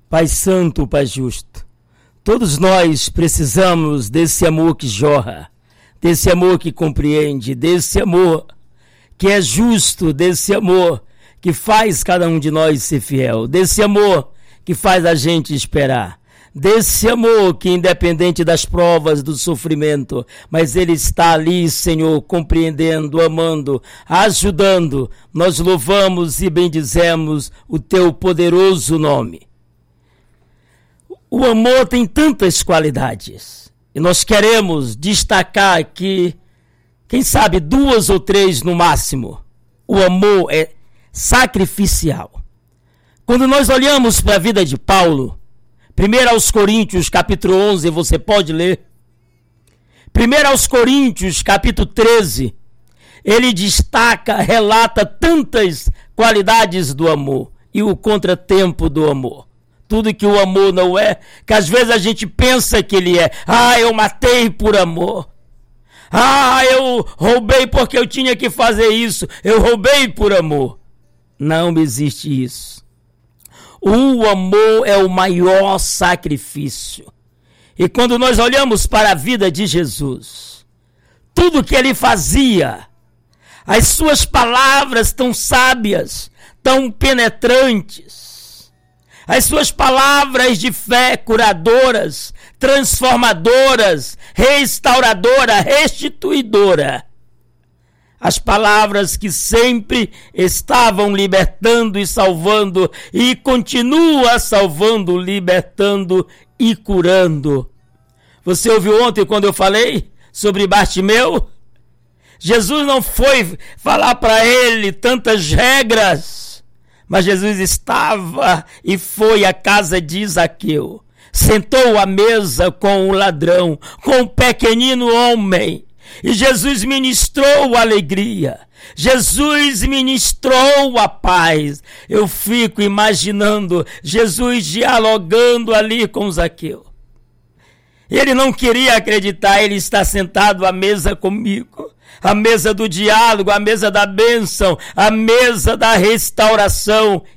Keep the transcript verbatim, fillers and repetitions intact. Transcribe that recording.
Pai Santo, Pai Justo, todos nós precisamos desse amor que jorra, desse amor que compreende, desse amor que é justo, desse amor que faz cada um de nós ser fiel, desse amor que faz a gente esperar, desse amor que, independente das provas, do sofrimento, mas Ele está ali, Senhor, compreendendo, amando, ajudando. Nós louvamos e bendizemos o Teu poderoso nome. O amor tem tantas qualidades e nós queremos destacar aqui, quem sabe duas ou três no máximo. O amor é sacrificial. Quando nós olhamos para a vida de Paulo, primeiro aos Coríntios, capítulo onze, você pode ler. primeiro aos Coríntios, capítulo treze, ele destaca, relata tantas qualidades do amor e o contratempo do amor. Tudo que o amor não é, que às vezes a gente pensa que ele é. Ah, eu matei por amor. Ah, eu roubei porque eu tinha que fazer isso. Eu roubei por amor. Não existe isso. O amor é o maior sacrifício. E quando nós olhamos para a vida de Jesus, tudo que ele fazia, as suas palavras tão sábias, tão penetrantes, as suas palavras de fé curadoras, transformadoras, restauradora, restituidora. As palavras que sempre estavam libertando e salvando e continua salvando, libertando e curando. Você ouviu ontem quando eu falei sobre Bartimeu? Jesus não foi falar para ele tantas regras, mas Jesus estava e foi à casa de Zaqueu. Sentou à mesa com o ladrão, com o pequenino homem. E Jesus ministrou alegria. Jesus ministrou a paz. Eu fico imaginando Jesus dialogando ali com Zaqueu. Ele não queria acreditar, ele está sentado à mesa comigo. A mesa do diálogo, a mesa da bênção, a mesa da restauração.